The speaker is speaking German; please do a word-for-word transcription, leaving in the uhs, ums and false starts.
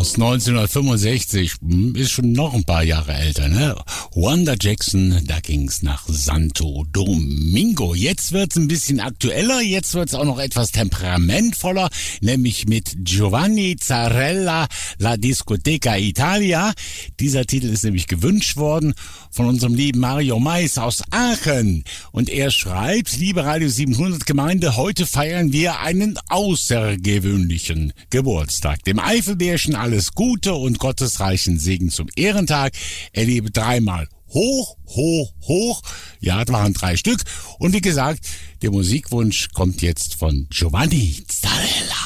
aus neunzehnhundertfünfundsechzig, ist schon noch ein paar Jahre älter, ne? Wanda Jackson, da ging's nach Santo Domingo. Jetzt wird's ein bisschen aktueller, jetzt wird's auch noch etwas temperamentvoller, nämlich mit Giovanni Zarella, La Discoteca Italia. Dieser Titel ist nämlich gewünscht worden von unserem lieben Mario Mais aus Aachen. Und er schreibt, liebe Radio siebenhundert Gemeinde, heute feiern wir einen außergewöhnlichen Geburtstag. Dem Eifelbärchen alles Gute und gottesreichen Segen zum Ehrentag. Er lebe dreimal hoch, hoch, hoch. Ja, das waren drei Stück. Und wie gesagt, der Musikwunsch kommt jetzt von Giovanni Zarella.